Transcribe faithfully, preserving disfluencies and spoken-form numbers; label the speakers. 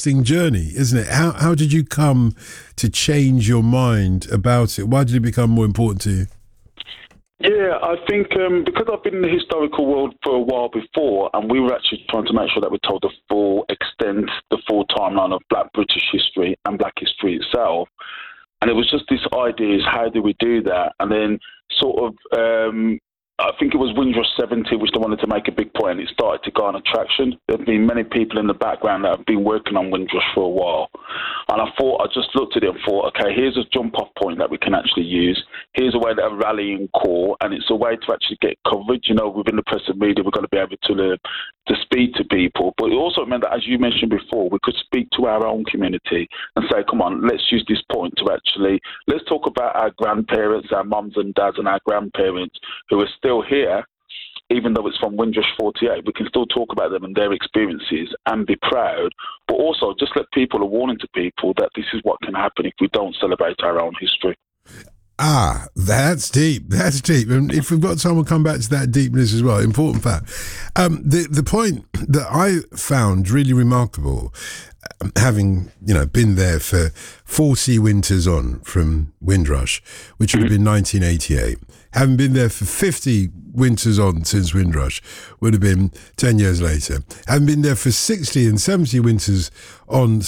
Speaker 1: interesting journey, isn't it? How how did you come to change your mind about it? Why did it become more important to you?
Speaker 2: Yeah, I think um, because I've been in the historical world for a while before, and we were actually trying to make sure that we told the full extent, the full timeline of Black British history and Black history itself. And it was just this idea is how do we do that? And then sort of, um, I think it was Windrush seventy, which they wanted to make a big point, and it started to garner traction. There have been many people in the background that have been working on Windrush for a while. And I thought, I just looked at it and thought, okay, here's a jump-off point that we can actually use. Here's a way that a rallying call, and it's a way to actually get coverage. You know, within the press and media, we've got to be able to, uh, to speak to people. But it also meant that, as you mentioned before, we could speak to our own community and say, come on, let's use this point to actually, let's talk about our grandparents, our mums and dads and our grandparents who are still here. Even though it's from Windrush forty-eight, we can still talk about them and their experiences and be proud, but also just let people, a warning to people that this is what can happen if we don't celebrate our own history.
Speaker 1: Ah, that's deep. That's deep. And if we've got time, we'll come back to that deepness as well. Important fact. Um, the, the point that I found really remarkable, having, you know, been there for forty winters on from Windrush, which would have been nineteen eighty-eight, having been there for fifty winters on since Windrush, would have been ten years later, having been there for sixty and seventy winters on